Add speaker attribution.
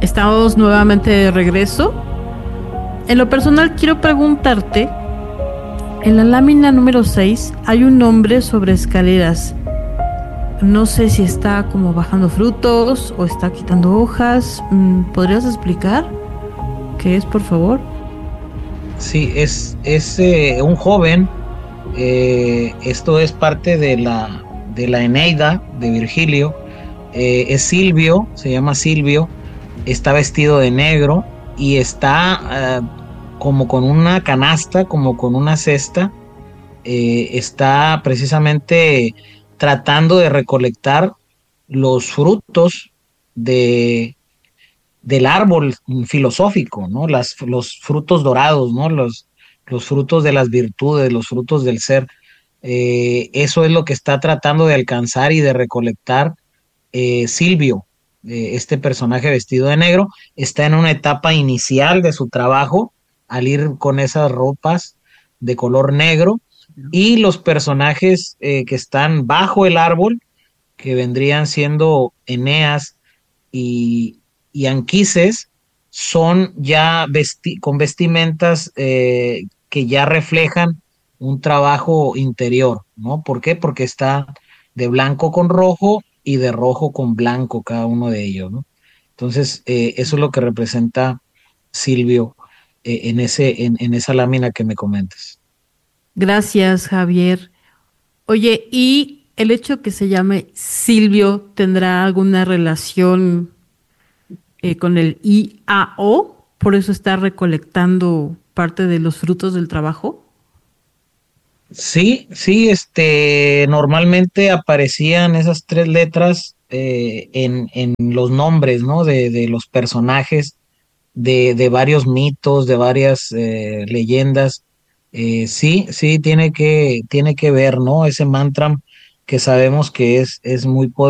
Speaker 1: Estamos nuevamente de regreso. En lo personal quiero preguntarte, en la lámina número 6 hay un hombre sobre escaleras. No sé si está como bajando frutos o está quitando hojas. ¿Podrías explicar qué es, por favor?
Speaker 2: Sí, es un joven. Esto es parte de la Eneida de Virgilio. Es Silvio, se llama Silvio. Está vestido de negro y está como con una canasta, como con una cesta. Está precisamente tratando de recolectar los frutos de, del árbol filosófico, ¿no? Los frutos dorados, ¿no? Los frutos de las virtudes, los frutos del ser. Eso es lo que está tratando de alcanzar y de recolectar Silvio. Este personaje vestido de negro está en una etapa inicial de su trabajo al ir con esas ropas de color negro, y los personajes que están bajo el árbol, que vendrían siendo Eneas y, y Anquises, son ya con vestimentas que ya reflejan un trabajo interior, ¿no? ¿Por qué? Porque está de blanco con rojo y de rojo con blanco cada uno de ellos, ¿no? Entonces, eso es lo que representa Silvio en esa lámina que me comentas.
Speaker 1: Gracias, Javier. Oye, ¿y el hecho que se llame Silvio tendrá alguna relación con el IAO? ¿Por eso está recolectando parte de los frutos del trabajo?
Speaker 2: Sí, sí, normalmente aparecían esas tres letras en los nombres, ¿no? De los personajes, de varios mitos, de varias leyendas. Sí, sí, tiene que ver, ¿no? Ese mantra que sabemos que es muy poderoso.